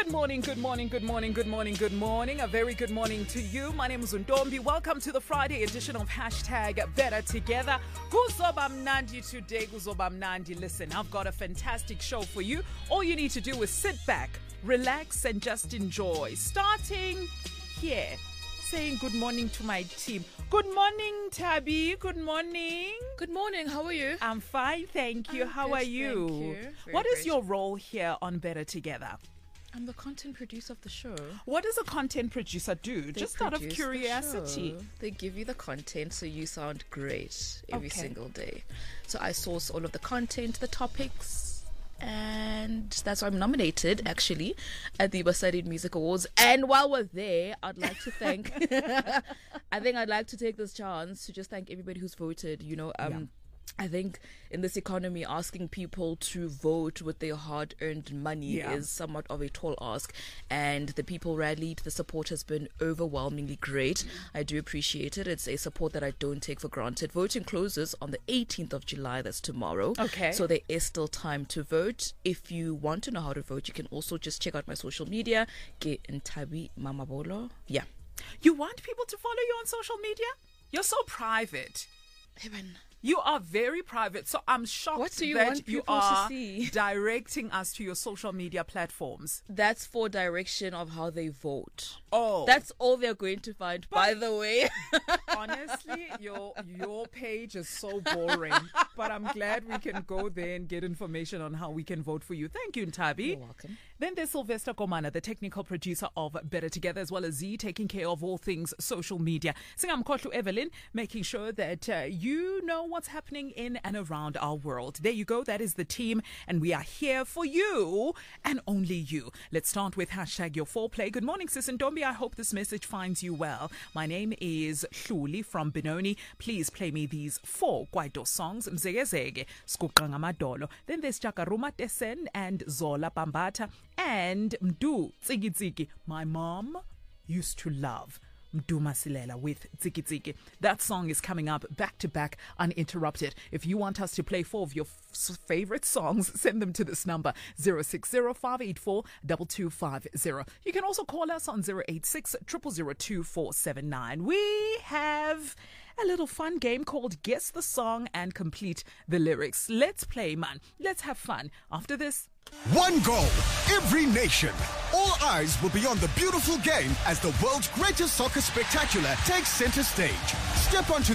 Good morning, good morning, good morning, good morning, good morning. A very good morning to you. My name is Undombi. Welcome to the Friday edition of #Better Together. Kuzoba mnandi today, kuzoba mnandi. Listen, I've got a fantastic show for you. All you need to do is sit back, relax, and just enjoy. Starting here, saying good morning to my team. Good morning, Tabby. Good morning. Good morning. How are you? I'm fine, thank you. How are you? Thank you. What is your role here on Better Together? I'm the content producer of the show. What does a content producer do? Just out of produce curiosity. the show. They give you the content so you sound great every Okay. single day. So I source all of the content, the topics, and that's why I'm nominated actually at the Basadid Music Awards. And while we're there, I'd like to thank I'd like to take this chance to just thank everybody who's voted. I think in this economy, asking people to vote with their hard-earned money is somewhat of a tall ask. And the people rallied. The support has been overwhelmingly great. I do appreciate it. It's a support that I don't take for granted. Voting closes on the 18th of July. That's tomorrow. Okay. So there is still time to vote. If you want to know how to vote, you can also just check out my social media. Ke Ntabi Mamabolo. Yeah. You want people to follow you on social media? You're so private. Eben. You are very private, so I'm shocked What do you that want you people to are see? directing us to your social media platforms. That's for direction of how they vote. Oh, That's all they're going to find, by the way. honestly, your page is so boring. But I'm glad we can go there and get information on how we can vote for you. Thank you, Ntabi. You're welcome. Then there's Sylvester Komana, the technical producer of Better Together, as well as Z, taking care of all things social media. Singamkotlu Evelyn, making sure that you know what's happening in and around our world. There you go. That is the team, and we are here for you and only you. Let's start with #your foreplay. Good morning, Sis Ndombi. I hope this message finds you well. My name is Shuli from Benoni. Please play me these 4 Kwaito songs. Mzegezege, Skuqa Ngamadolo. Then there's Chakaruma Tesen and Zola Bambata and Mdu Tsiki Tsiki. My mom used to love Mdu Masilela with Tsiki Tsiki. That song is coming up back to back, uninterrupted. If you want us to play 4 of your favorite songs, send them to this number 060-584-2250. You can also call us on 086-0002479. We have a little fun game called Guess the Song and Complete the Lyrics. Let's play, man. Let's have fun. After this, One goal, every nation. All eyes will be on the beautiful game as the world's greatest soccer spectacular takes center stage. Step onto